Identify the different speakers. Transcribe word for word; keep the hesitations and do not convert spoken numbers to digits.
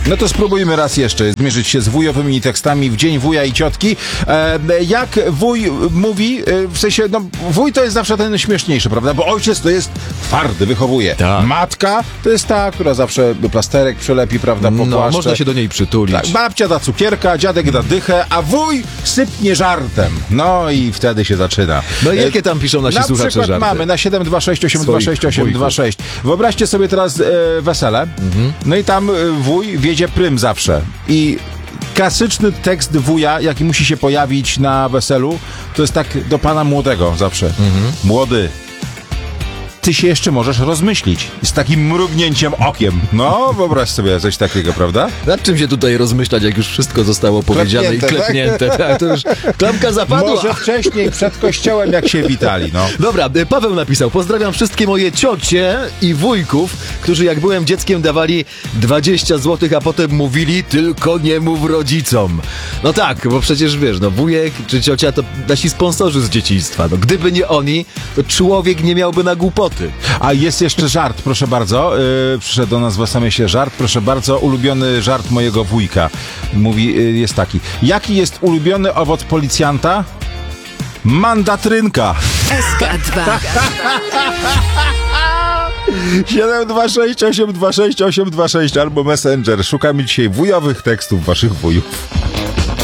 Speaker 1: No to spróbujmy raz jeszcze zmierzyć się z wujowymi tekstami w Dzień Wuja i Ciotki. E, jak wuj mówi, e, w sensie, no wuj to jest zawsze ten śmieszniejszy, prawda? Bo ojciec to jest twardy, wychowuje.
Speaker 2: Tak.
Speaker 1: Matka to jest ta, która zawsze plasterek przelepi, prawda, popłaszcze.
Speaker 2: No, można się do niej przytulić.
Speaker 1: Tak, babcia da cukierka, dziadek da dychę, a wuj sypnie żartem. No i wtedy się zaczyna.
Speaker 2: No i jakie tam piszą nasi
Speaker 1: na
Speaker 2: słuchacze
Speaker 1: przykład
Speaker 2: żarty?
Speaker 1: mamy na siedem dwa sześć osiem dwa sześć osiem dwa sześć. Wyobraźcie sobie teraz e, wesele. Mhm. No i tam e, wuj wiedzie prym zawsze. I klasyczny tekst wuja, jaki musi się pojawić na weselu, to jest tak do pana młodego zawsze. Mhm. Młody, ty się jeszcze możesz rozmyślić. Z takim mrugnięciem okiem. No, wyobraź sobie coś takiego, prawda?
Speaker 2: Nad czym się tutaj rozmyślać, jak już wszystko zostało powiedziane
Speaker 1: Klepnięte,
Speaker 2: i klepnięte. Tak? Tak, to już klamka zapadła.
Speaker 1: Może wcześniej, przed kościołem, jak się witali, no.
Speaker 2: Dobra, Paweł napisał: pozdrawiam wszystkie moje ciocie i wujków, którzy jak byłem dzieckiem dawali dwadzieścia złotych, a potem mówili: tylko nie mów rodzicom. No tak, bo przecież wiesz, no wujek czy ciocia to nasi sponsorzy z dzieciństwa. No gdyby nie oni, to człowiek nie miałby na głupoty.
Speaker 1: A jest jeszcze żart, proszę bardzo. Yy, przyszedł do nas w es em esie żart, proszę bardzo. Ulubiony żart mojego wujka. Mówi, yy, jest taki. Jaki jest ulubiony owoc policjanta? Mandatrynka.
Speaker 3: S K dwa.
Speaker 1: siedem dwa sześć osiem dwa sześć osiem dwa sześć albo Messenger. Szukamy dzisiaj wujowych tekstów waszych wujów.